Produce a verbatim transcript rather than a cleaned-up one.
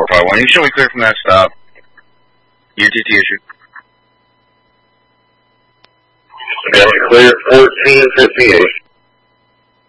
five one. You show me clear from that stop. U T T issue. Got clear fourteen fifty-eight.